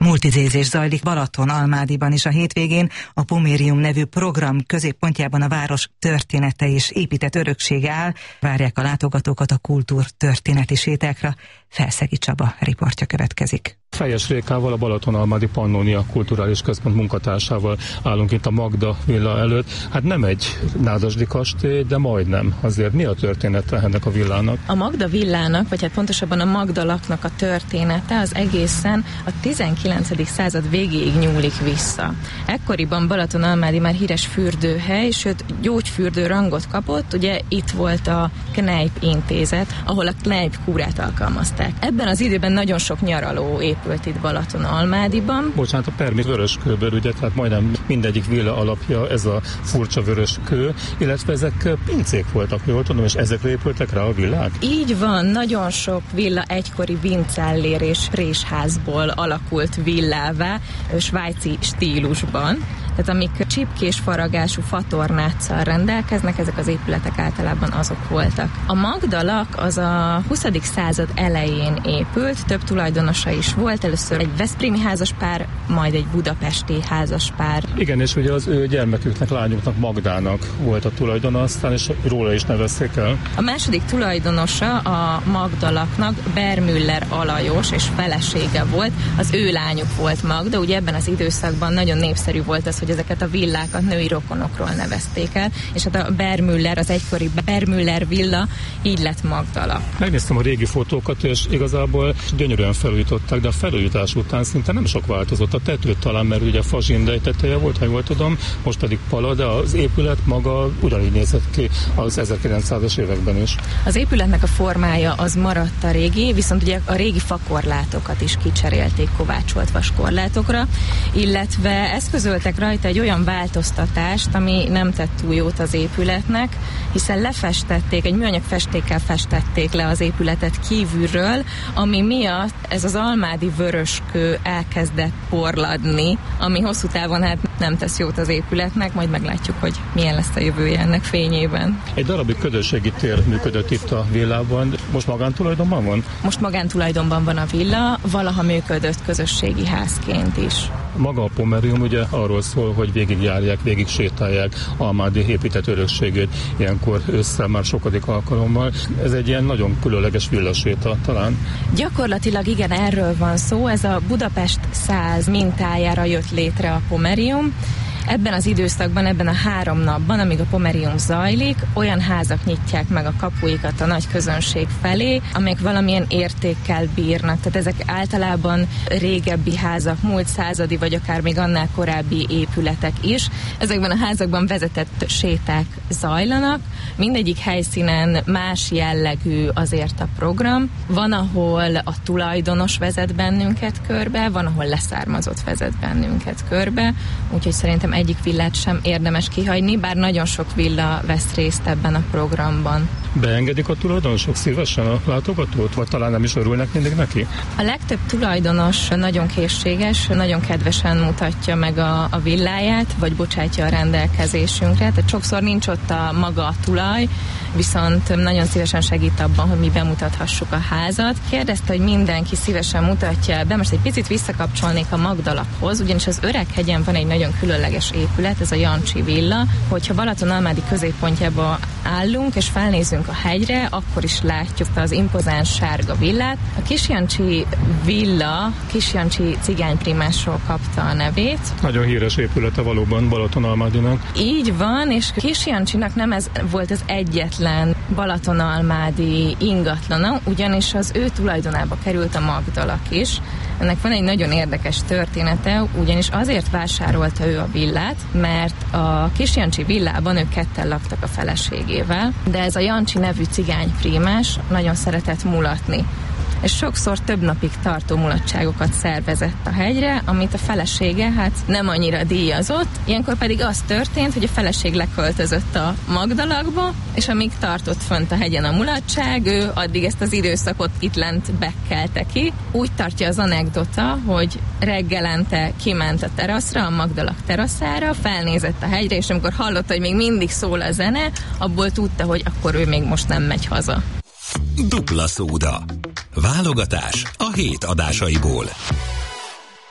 Multidézés zajlik Balatonalmádiban is a hétvégén. A Pomerium nevű program középpontjában a város története és épített öröksége áll. Várják a látogatókat a kultúrtörténeti sétákra. Felszegi Csaba riportja következik. Fejes Rékával, a Balatonalmádi Pannonia Kulturális Központ munkatársával állunk itt a Magda villa előtt. Hát nem egy nádasdi kastély, de majdnem. Azért mi a története ennek a villának? A Magda villának, vagy hát pontosabban a Magdalaknak a története az egészen a 19. század végéig nyúlik vissza. Ekkoriban Balatonalmádi már híres fürdőhely, sőt gyógyfürdő rangot kapott, ugye itt volt a Kneipp intézet, ahol a Kneipp kúrát alkalmazták. Ebben az időben nagyon sok nyaraló épült itt Balatonalmádiban. Bocsánat, a permi vöröskőből, ugye, tehát majdnem mindegyik villa alapja ez a furcsa vöröskő, illetve ezek pincék voltak, jól tudom, és ezekre épültek rá a villák? Így van, nagyon sok villa egykori vincellér és présházból alakult villává, svájci stílusban. Tehát amik csipkés faragású fatornáccal rendelkeznek, ezek az épületek általában azok voltak. A Magdalak az a 20. század elején épült, több tulajdonosa is volt, először egy veszprémi házaspár, majd egy budapesti házaspár. Igen, és ugye az ő gyermeküknek, lányuknak, Magdának volt a tulajdona, aztán és róla is nevezték el. A második tulajdonosa a Magdalaknak Bermüller Alajos és felesége volt, az ő lányuk volt Magda, ugye ebben az időszakban nagyon népszerű volt az, hogy ezeket a villákat női rokonokról nevezték el, és hát a Bermüller, az egykori Bermüller villa így lett Magdalak. Megnéztem a régi fotókat, és igazából gyönyörűen felújították, de a felújítás után szinte nem sok változott. A tető talán, mert ugye fazsindej teteje volt, ha jól tudom, most pedig pala, de az épület maga ugyanígy nézett ki az 1900-as években is. Az épületnek a formája az maradt a régi, viszont ugye a régi fakorlátokat is kicserélték kovácsolt vaskorlátokra, illetve eszközöltek rajta egy olyan változtatást, ami nem tett túl jót az épületnek, hiszen lefestették, egy műanyag festékkel festették le az épületet kívülről, ami miatt ez az almádi vöröskő elkezdett porladni, ami hosszú távon hát nem tesz jót az épületnek, majd meglátjuk, hogy milyen lesz a jövője ennek fényében. Egy darabig közösségi tér működött itt a villában, most magántulajdonban van? Most magántulajdonban van a villa, valaha működött közösségi házként is. Maga a Pomerium ugye arról szól, hogy végigjárják, végig sétálják Almádi épített örökségét, ilyenkor ősszel már sokadik alkalommal. Ez egy ilyen nagyon különleges villaséta talán. Gyakorlatilag igen, erről van szó, ez a Budapest 100 mintájára jött létre a Pomerium. Ebben az időszakban, ebben a 3 napban, amíg a Pomerium zajlik, olyan házak nyitják meg a kapuikat a nagy közönség felé, amelyek valamilyen értékkel bírnak. Tehát ezek általában régebbi házak, múlt századi, vagy akár még annál korábbi épületek is. Ezekben a házakban vezetett séták zajlanak. Mindegyik helyszínen más jellegű azért a program. Van, ahol a tulajdonos vezet bennünket körbe, van, ahol leszármazott vezet bennünket körbe, úgyhogy szerintem egyik villát sem érdemes kihagyni, bár nagyon sok villa vesz részt ebben a programban. Beengedik a tulajdonosok szívesen a látogatót, vagy talán nem is örülnek mindig neki? A legtöbb tulajdonos nagyon készséges, nagyon kedvesen mutatja meg a villáját, vagy bocsátja a rendelkezésünkre, tehát sokszor nincs ott a maga a tulaj, viszont nagyon szívesen segít abban, hogy mi bemutathassuk a házat. Kérdezte, hogy mindenki szívesen mutatja be. Most egy picit visszakapcsolnék a Magdalakhoz, ugyanis az Öreghegyen van egy nagyon különleges épület, ez a Jancsi villa. Hogyha Balatonalmádi középpontjába állunk, és felnézünk a hegyre, akkor is látjuk az impozáns sárga villát. A Kisjancsi villa Kisjancsi cigányprímásról kapta a nevét. Nagyon híres épülete valóban Balatonalmádinak. Így van, és Kisjancsinak nem ez volt az egyetlen balatonalmádi ingatlana, ugyanis az ő tulajdonába került a Magdalak is. Ennek van egy nagyon érdekes története, ugyanis azért vásárolta ő a villát, mert a Kisjancsi villában ők ketten laktak a feleségével, de ez a Jancsi nevű cigányprímás nagyon szeretett mulatni. És sokszor több napig tartó mulatságokat szervezett a hegyre, amit a felesége hát nem annyira díjazott. Ilyenkor pedig az történt, hogy a feleség leköltözött a Magdalakba, és amíg tartott fönt a hegyen a mulatság, ő addig ezt az időszakot itt lent bekkelte ki. Úgy tartja az anekdota, hogy reggelente kiment a teraszra, a Magdalak teraszára, felnézett a hegyre, és amikor hallotta, hogy még mindig szól a zene, abból tudta, hogy akkor ő még most nem megy haza. Dupla szóda. Válogatás a hét adásaiból.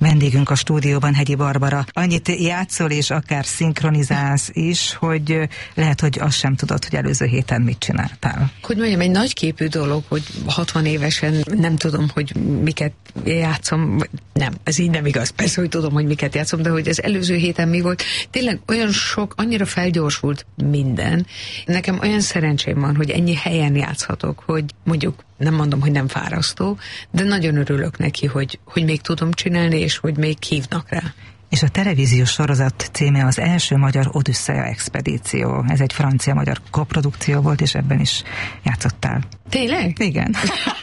Vendégünk a stúdióban Hegyi Barbara. Annyit játszol és akár szinkronizálsz is, hogy lehet, hogy azt sem tudod, hogy előző héten mit csináltál. Hogy mondjam, egy nagyképű dolog, hogy 60 évesen nem tudom, hogy miket játszom. Nem, ez így nem igaz. Persze, hogy tudom, hogy miket játszom, de hogy az előző héten mi volt. Tényleg olyan sok, annyira felgyorsult minden. Nekem olyan szerencsém van, hogy ennyi helyen játszhatok, hogy mondjuk nem mondom, hogy nem fárasztó, de nagyon örülök neki, hogy még tudom csinálni, és hogy még hívnak rá. És a televíziós sorozat címe az első magyar Odüsszeja expedíció. Ez egy francia-magyar koprodukció volt, és ebben is játszottál. Tényleg? Igen.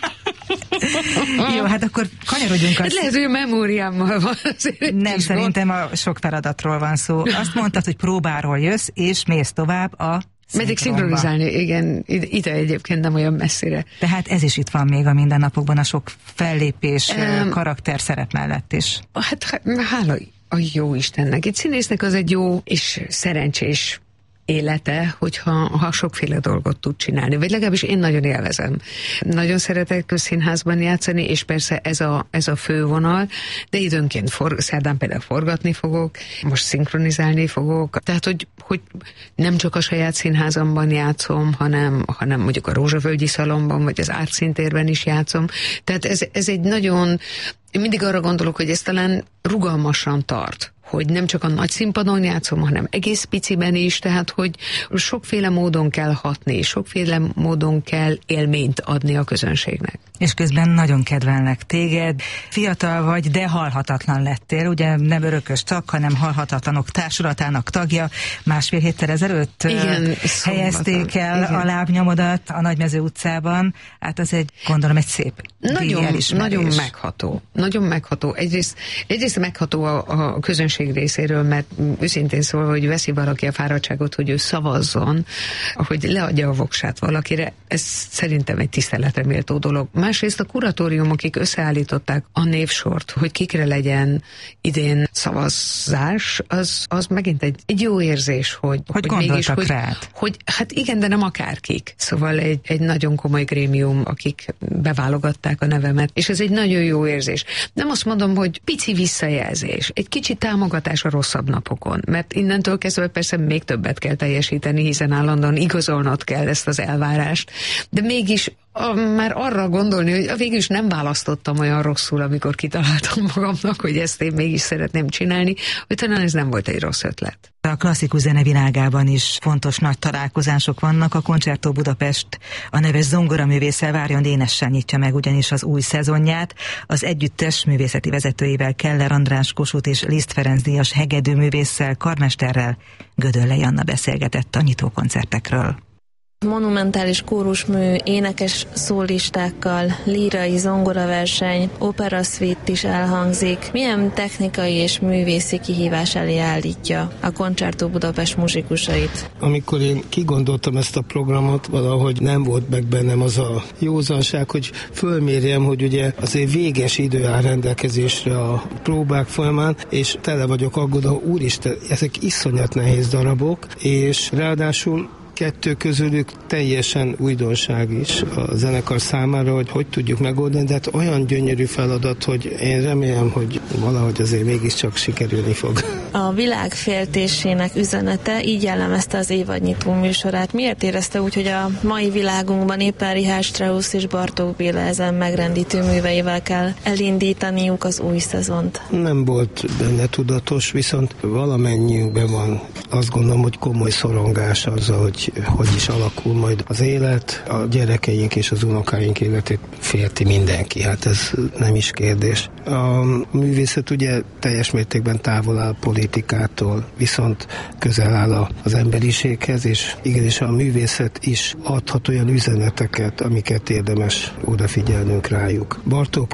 Jó, hát akkor kanyarodjunk. Hát lehet, hogy a memóriámmal van. Nem, szerintem a sok feladatról van szó. Azt mondtad, hogy próbáról jössz, és mész tovább a megyek szinkronizálni, igen, ide egyébként nem olyan messzire. Tehát ez is itt van még a mindennapokban, a sok fellépés, karakter szerep mellett is. Hát hála a jó Istennek. Egy színésznek az egy jó és szerencsés élete, hogyha sokféle dolgot tud csinálni, vagy legalábbis én nagyon élvezem. Nagyon szeretek színházban játszani, és persze ez a fővonal, de időnként szerdán például forgatni fogok, most szinkronizálni fogok, tehát hogy nem csak a saját színházamban játszom, hanem mondjuk a Rózsavölgyi Szalonban, vagy az Ártszíntérben is játszom. Tehát ez egy nagyon, én mindig arra gondolok, hogy ez talán rugalmasan tart, hogy nem csak a nagy színpadon játszom, hanem egész piciben is, tehát hogy sokféle módon kell hatni, sokféle módon kell élményt adni a közönségnek. És közben nagyon kedvelnek téged. Fiatal vagy, de halhatatlan lettél. Ugye nem örökös csak, hanem Halhatatlanok Társulatának tagja. Másfél héttel ezelőtt helyezték el a lábnyomodat a Nagymező utcában. Hát az gondolom egy szép elismerés. Nagyon megható. Nagyon megható. Egyrészt megható a közönség részéről, mert őszintén szólva, hogy veszi valaki a fáradtságot, hogy ő szavazzon, hogy leadja a voksát valakire, ez szerintem egy tiszteletre méltó dolog. Másrészt a kuratórium, akik összeállították a névsort, hogy kikre legyen idén szavazás, az megint egy jó érzés, hogy mégis, hogy hát igen, de nem akárkik. Szóval egy nagyon komoly grémium, akik beválogatták a nevemet, és ez egy nagyon jó érzés. Nem azt mondom, hogy pici visszajelzés, egy kicsi támogatás a rosszabb napokon, mert innentől kezdve persze még többet kell teljesíteni, hiszen állandóan igazolnod kell ezt az elvárást, de mégis már arra gondolni, hogy végül is nem választottam olyan rosszul, amikor kitaláltam magamnak, hogy ezt én mégis szeretném csinálni, hogy talán ez nem volt egy rossz ötlet. A klasszikus zene világában is fontos nagy találkozások vannak. A Concerto Budapest a neves zongoraművésszel Várjon Dénessel nyitja meg ugyanis az új szezonját. Az együttes művészeti vezetőivel, Keller András, Kossuth és Liszt Ferenc díjas hegedűművésszel, karmesterrel Gödöllei Anna beszélgetett a nyitókoncertekről. Monumentális kórusmű, énekes szólistákkal, lírai zongoraverseny, operaszvít is elhangzik. Milyen technikai és művészi kihívás elé állítja a Concerto Budapest muzsikusait? Amikor én kigondoltam ezt a programot, valahogy nem volt meg bennem az a józanság, hogy fölmérjem, hogy ugye azért véges idő áll rendelkezésre a próbák folyamán, és tele vagyok aggódva, úristen, ezek iszonyat nehéz darabok, és ráadásul kettő közülük teljesen újdonság is a zenekar számára, hogy tudjuk megoldani, de hát olyan gyönyörű feladat, hogy én remélem, hogy valahogy azért mégiscsak sikerülni fog. A világ féltésének üzenete így jellemezte az évadnyitó műsorát. Miért érezte úgy, hogy a mai világunkban éppen Richard Strauss és Bartók Béla ezen megrendítő műveivel kell elindítaniuk az új szezont? Nem volt benne tudatos, viszont valamennyiünkben van, azt gondolom, hogy komoly szorongás azzal, hogy is alakul majd az élet, a gyerekeink és az unokáink életét félti mindenki, hát ez nem is kérdés. A művészet ugye teljes mértékben távol áll politikától, viszont közel áll az emberiséghez, és igenis a művészet is adhat olyan üzeneteket, amiket érdemes odafigyelnünk rájuk. Bartók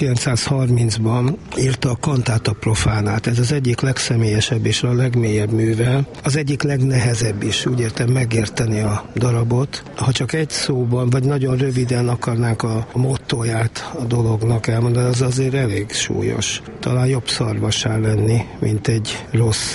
1930-ban írta a Cantate Profanát, ez az egyik legszemélyesebb és a legmélyebb műve, az egyik legnehezebb is, úgy értem megérteni a darabot. Ha csak egy szóban, vagy nagyon röviden akarnánk a mottóját a dolognak elmondani, az azért elég súlyos. Talán jobb szarvassá lenni, mint egy rossz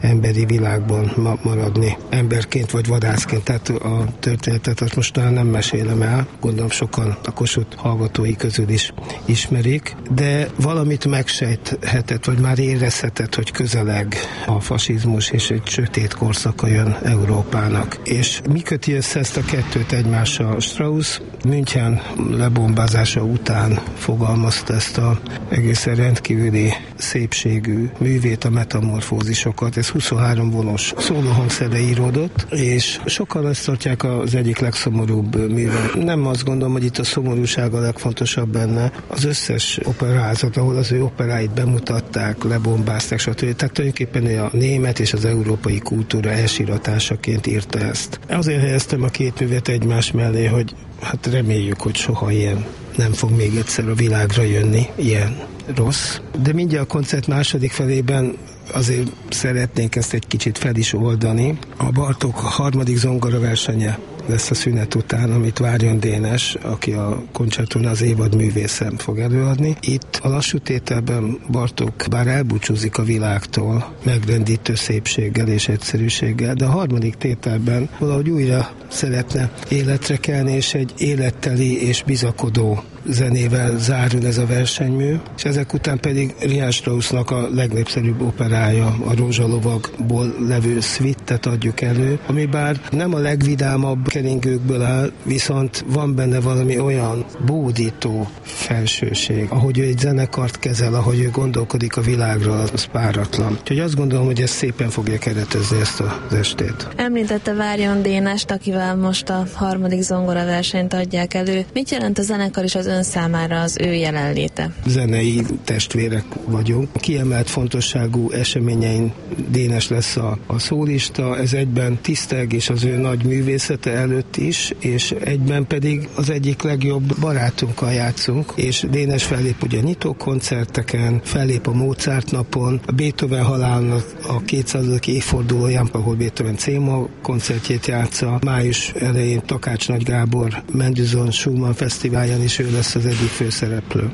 emberi világban maradni, emberként vagy vadászként. Tehát a történetet azt most nem mesélem el, gondolom sokan a Kossuth hallgatói közül is ismerik, de valamit megsejthetett, vagy már érezhetett, hogy közeleg a fasizmus, és egy sötét korszaka jön Európának. És mi köti össze ezt a kettőt egymással? Strauss München lebombázása után fogalmazta ezt a egészen rendkívüli szépségű művét, a metamorfózisokat. Ez 23 vonos szólóhangszerre íródott, és sokan ezt tartják az egyik legszomorúbb műve. Nem azt gondolom, hogy itt a szomorúság a legfontosabb benne. Az összes operázat, ahol az ő operáit bemutatták, lebombázták, stb. Tehát tulajdonképpen a német és az európai kultúra elsíratásaként írta ezt. Azért helyeztem a két művet egymás mellé, hogy hát reméljük, hogy soha ilyen nem fog még egyszer a világra jönni, ilyen rossz. De mindjárt a koncert második felében azért szeretnénk ezt egy kicsit fel is oldani. A Bartók harmadik zongora versenye lesz a szünet után, amit Várjon Dénes, aki a koncerton az évad művészem fog előadni. Itt a lassú tételben Bartók bár elbúcsúzik a világtól, megrendítő szépséggel és egyszerűséggel, de a harmadik tételben valahogy újra szeretne életre kelni, és egy életteli és bizakodó zenével zárul ez a versenymű, és ezek után pedig Richard Straussnak a legnépszerűbb operája, a Rózsalovagból levő szvittet adjuk elő, ami bár nem a legvidámabb keringőkből áll, viszont van benne valami olyan bódító felsőség, ahogy ő egy zenekart kezel, ahogy ő gondolkodik a világról, az páratlan. Úgyhogy azt gondolom, hogy ez szépen fogja keretezni ezt az estét. Említette Várjon Dénest, akivel most a harmadik zongora versenyt adják elő. Mit jelent a zenekar és az ön számára az ő jelenléte? Zenei testvérek vagyunk. Kiemelt fontosságú eseményein Dénes lesz a szólista, ez egyben tisztelgés az ő nagy művészete előtt is, és egyben pedig az egyik legjobb barátunkkal játszunk, és Dénes fellép ugye nyitókoncerteken, fellép a Mozart napon, a Beethoven halálának a 200. évfordulóján, ahol Beethoven C-moll koncertjét játsza, május elején Takács Nagy Gábor Mendelssohn Schumann fesztiválján is ő lesz az egyik főszereplő.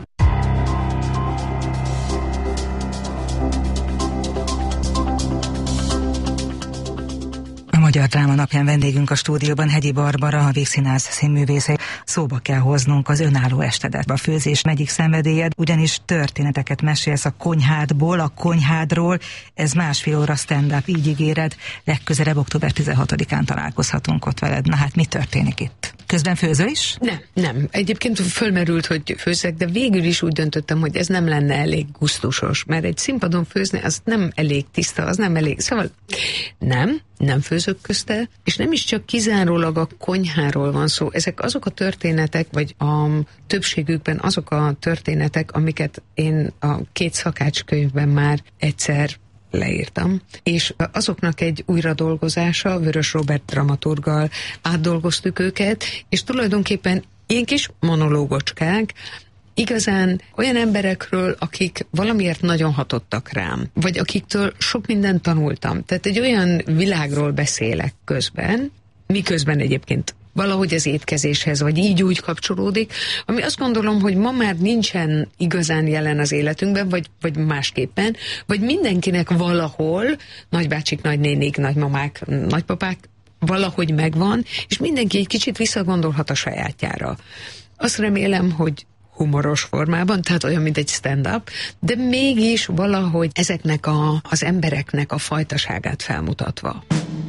A Magyar Dráma napján vendégünk a stúdióban Hegyi Barbara, a Vígszínház színművésze. Szóba kell hoznunk az önálló estedet. A főzés egyik szenvedélyed, ugyanis történeteket mesélsz a konyhádból, a konyhádról. Ez másfél óra stand-up, így ígéred. Legközelebb október 16-án találkozhatunk ott veled. Na hát mi történik itt? Közben főzöl is? Nem. Egyébként fölmerült, hogy főzzek, de végül is úgy döntöttem, hogy ez nem lenne elég gusztusos, mert egy színpadon főzni, az nem elég tiszta, az nem elég. Szóval nem főzök közte, és nem is csak kizárólag a konyháról van szó. Ezek azok a történetek, vagy a többségükben azok a történetek, amiket én a 2 szakácskönyvben már egyszer leírtam, és azoknak egy újradolgozása, Vörös Róbert dramaturggal átdolgoztuk őket, és tulajdonképpen ilyen kis monológocskák, igazán olyan emberekről, akik valamiért nagyon hatottak rám, vagy akiktől sok mindent tanultam. Tehát egy olyan világról beszélek közben, miközben egyébként valahogy az étkezéshez, vagy így úgy kapcsolódik, ami azt gondolom, hogy ma már nincsen igazán jelen az életünkben, vagy másképpen, vagy mindenkinek valahol, nagybácsik, nagynénik, nagymamák, nagypapák, valahogy megvan, és mindenki egy kicsit visszagondolhat a sajátjára. Azt remélem, hogy humoros formában, tehát olyan, mint egy stand-up, de mégis valahogy ezeknek az embereknek a fajtaságát felmutatva.